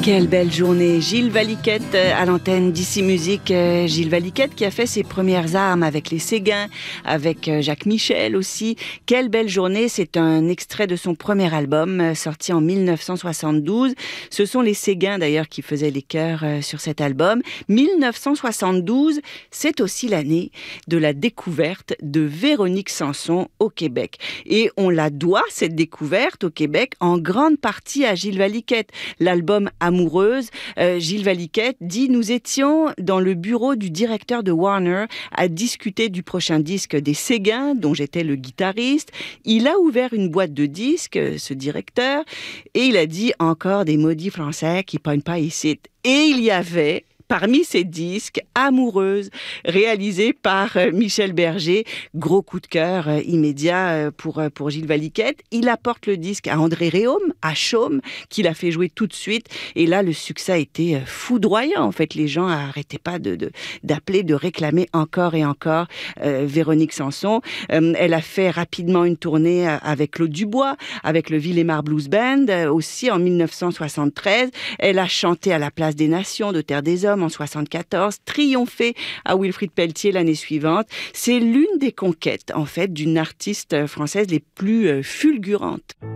Quelle belle journée. Gilles Valiquette à l'antenne d'Ici Musique. Gilles Valiquette qui a fait ses premières armes avec les Séguins, avec Jacques Michel aussi. Quelle belle journée. C'est un extrait de son premier album sorti en 1972. Ce sont les Séguins d'ailleurs qui faisaient les chœurs sur cet album. 1972, c'est aussi l'année de la découverte de Véronique Sanson au Québec. Et on la doit, cette découverte au Québec, en grande partie à Gilles Valiquette. L'album Amoureuse, Gilles Valiquette dit « Nous étions dans le bureau du directeur de Warner à discuter du prochain disque des Séguins, dont j'étais le guitariste. Il a ouvert une boîte de disques, ce directeur, et il a dit encore des maudits français qui pognent pas ici. » Et il y avait... parmi ces disques, Amoureuse, réalisé par Michel Berger. Gros coup de cœur immédiat pour Gilles Valiquette. Il apporte le disque à André Réaume, à Chaume, qui l'a fait jouer tout de suite. Et là, le succès a été foudroyant. En fait, les gens n'arrêtaient pas d'appeler, de réclamer encore et encore Véronique Sanson. Elle a fait rapidement une tournée avec Claude Dubois, avec le Villemar Blues Band, aussi en 1973. Elle a chanté à la Place des Nations de Terre des Hommes en 74, triomphé à Wilfrid Pelletier l'année suivante. C'est l'une des conquêtes, en fait, d'une artiste française les plus fulgurantes.